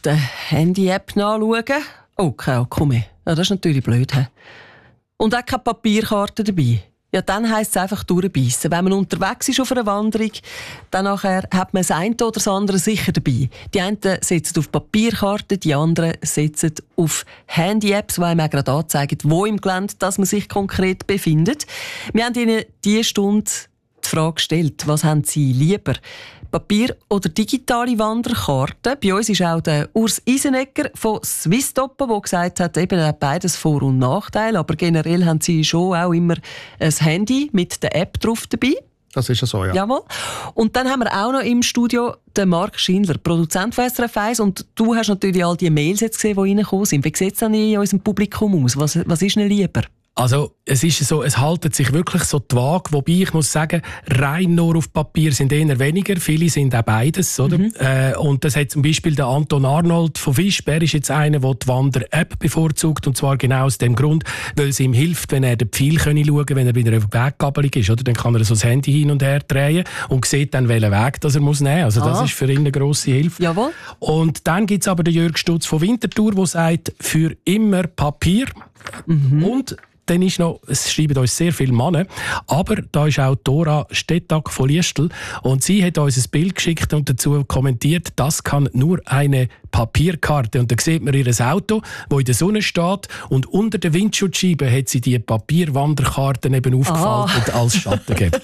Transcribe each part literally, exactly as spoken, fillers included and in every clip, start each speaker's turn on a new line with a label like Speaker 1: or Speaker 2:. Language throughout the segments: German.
Speaker 1: der Handy-App nachschauen. Oh, kein Akku mehr. Ja, das ist natürlich blöd. He? Und auch keine Papierkarte dabei. Ja, dann heisst es einfach durchbeissen. Wenn man unterwegs ist auf einer Wanderung, dann nachher hat man das eine oder das andere sicher dabei. Die einen setzen auf Papierkarten, die anderen setzen auf Handy-Apps, die einem auch gerade anzeigen, wo im Gelände dass man sich konkret befindet. Wir haben Ihnen diese Stunde die Frage gestellt, was haben Sie lieber? Papier- oder digitale Wanderkarten? Bei uns ist auch der Urs Isenegger von Swisstopo, der gesagt hat, eben auch beides Vor- und Nachteile, aber generell haben Sie schon auch immer ein Handy mit der App drauf dabei.
Speaker 2: Das ist ja so, ja.
Speaker 1: Jawohl. Und dann haben wir auch noch im Studio den Marc Schindler, Produzent von S R F eins. Und du hast natürlich all die Mails jetzt gesehen, die reingekommen sind. Wie sieht es dann in unserem Publikum aus? Was, was ist Ihnen lieber?
Speaker 3: Also, es ist so, es haltet sich wirklich so die Waage, wobei ich muss sagen, rein nur auf Papier sind eher weniger, viele sind auch beides, oder? Mhm. Äh, und das hat zum Beispiel der Anton Arnold von Visp, er ist jetzt einer, der die Wander-App bevorzugt, und zwar genau aus dem Grund, weil es ihm hilft, wenn er den Pfeil schauen kann, wenn er bei einer Weggabelung ist, oder? Dann kann er so das Handy hin und her drehen und sieht dann, welchen Weg das er muss nehmen. Also das ah. ist für ihn eine grosse Hilfe.
Speaker 1: Jawohl.
Speaker 3: Und dann gibt es aber den Jörg Stutz von Winterthur, der sagt, für immer Papier. Mhm. Und dann ist noch, es schreiben uns sehr viele Männer, aber da ist auch Dora Stettag von Liestel und sie hat uns ein Bild geschickt und dazu kommentiert, das kann nur eine Papierkarte. Und da sieht man ihr Auto, das in der Sonne steht, und unter der Windschutzscheibe hat sie die Papierwanderkarten eben aufgefaltet ah. als Schatten gegeben.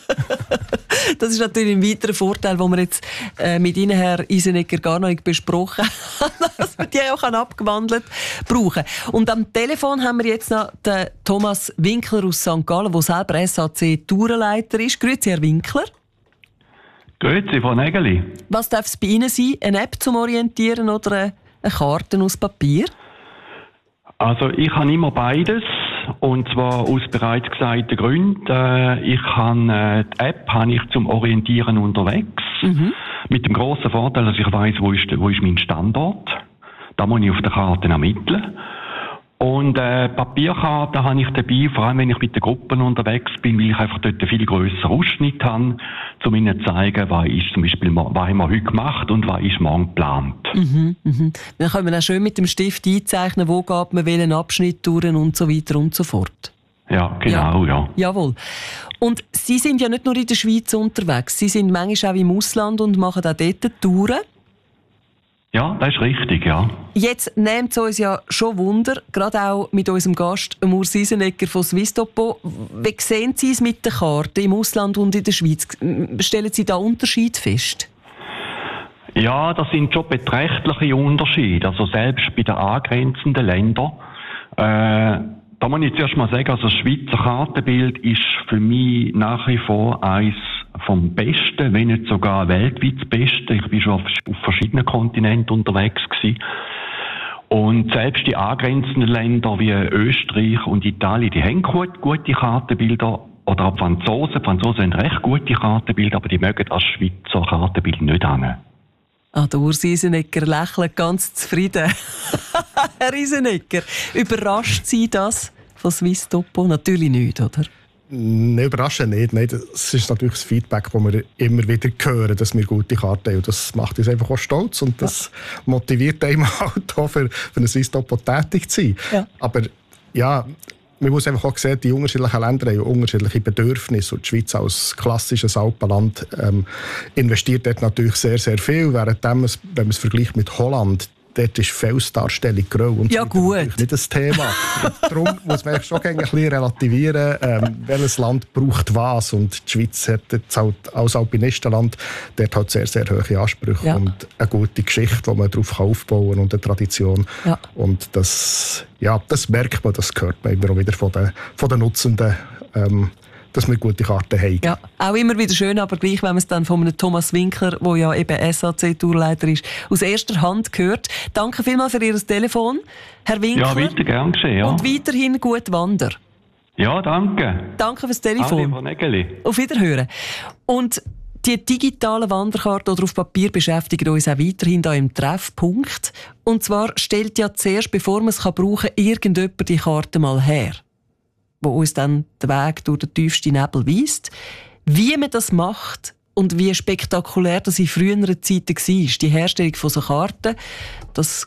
Speaker 1: Das ist natürlich ein weiterer Vorteil, den wir jetzt äh, mit Ihnen, Herr Isenegger, gar noch nicht besprochen haben, dass wir die auch abgewandelt brauchen. Und am Telefon haben wir jetzt noch den Thomas Winkler aus Sankt Gallen, der selber S A C-Tourenleiter ist. Grüezi, Herr Winkler.
Speaker 4: Grüezi, Frau Nägeli.
Speaker 1: Was darf es bei Ihnen sein? Eine App zum Orientieren oder eine Karte aus Papier?
Speaker 4: Also ich habe immer beides. Und zwar aus bereits gesagten Gründen. Äh, ich habe äh, die App habe ich zum Orientieren unterwegs. Mhm. Mit dem grossen Vorteil, dass ich weiss, wo ist, wo ist mein Standort. Da muss ich auf der Karte ermitteln. Und äh, Papierkarten habe ich dabei, vor allem wenn ich mit den Gruppen unterwegs bin, weil ich einfach dort einen viel grösseren Ausschnitt habe, um ihnen zu zeigen, was ist zum Beispiel, was haben wir heute gemacht und was ist morgen geplant.
Speaker 1: Mhm, mhm. Dann können wir auch schön mit dem Stift einzeichnen, wo geht man welchen Abschnitt durch und so weiter und so fort.
Speaker 4: Ja, genau, ja. ja.
Speaker 1: Jawohl. Und Sie sind ja nicht nur in der Schweiz unterwegs, Sie sind manchmal auch im Ausland und machen auch dort Touren.
Speaker 4: Ja, das ist richtig, ja.
Speaker 1: Jetzt nimmt es uns ja schon Wunder, gerade auch mit unserem Gast, Urs Isenegger von Swisstopo. Wie sehen Sie es mit den Karten im Ausland und in der Schweiz? Stellen Sie da Unterschied fest?
Speaker 4: Ja, das sind schon beträchtliche Unterschiede. Also selbst bei den angrenzenden Ländern. Äh, da muss ich zuerst mal sagen, also das Schweizer Kartenbild ist für mich nach wie vor eins vom Besten, wenn nicht sogar weltweit das Beste. Ich bin schon auf, auf verschiedenen Kontinenten unterwegs gewesen. Und selbst die angrenzenden Länder wie Österreich und Italien, die haben gut, gute Kartenbilder. Oder auch Franzosen. Die Franzosen haben recht gute Kartenbilder, aber die mögen das Schweizer Kartenbild nicht an.
Speaker 1: Ah, der Urs Isenegger lächelt ganz zufrieden. Herr Isenegger, überrascht Sie das von Swisstopo? Natürlich nicht, oder?
Speaker 2: Nein, überraschend nicht. Nein, das ist natürlich das Feedback, das wir immer wieder hören, dass wir gute Karten haben. Und das macht uns einfach auch stolz und das ja. motiviert einen halt auch für, für ein Swisstopo tätig zu sein. Ja. Aber ja, man muss einfach auch sehen, die unterschiedlichen Länder haben unterschiedliche Bedürfnisse. Und die Schweiz als klassisches Alpenland ähm, investiert dort natürlich sehr, sehr viel. Während wenn man es vergleicht mit Holland, dort ist Felsdarstellung grau und
Speaker 1: ja, gut.
Speaker 2: nicht das Thema. Darum muss man schon ein bisschen relativieren, ähm, welches Land braucht was. Und die Schweiz hat jetzt halt als Alpinistenland dort halt sehr, sehr hohe Ansprüche ja. und eine gute Geschichte, die man darauf aufbauen kann und eine Tradition. Ja. Und das, ja, das merkt man, das hört man immer auch wieder von den, von den Nutzenden. Ähm, dass wir gute Karten haben.
Speaker 1: Ja, auch immer wieder schön, aber gleich, wenn man es dann von einem Thomas Winkler, der ja eben S A C-Tourleiter ist, aus erster Hand hört. Danke vielmals für Ihr Telefon, Herr Winkler.
Speaker 4: Ja, weiter gern geschehen, ja.
Speaker 1: Und weiterhin gut Wander.
Speaker 4: Ja, danke.
Speaker 1: Danke fürs Telefon.
Speaker 4: Alle,
Speaker 1: auf Wiederhören. Und die digitalen Wanderkarten oder auf Papier beschäftigen uns auch weiterhin hier im Treffpunkt. Und zwar stellt ja zuerst, bevor man es brauchen kann, irgendjemand die Karte mal her, wo uns dann den Weg durch den tiefsten Nebel weist. Wie man das macht und wie spektakulär das in früheren Zeiten war, die Herstellung von so Karten, das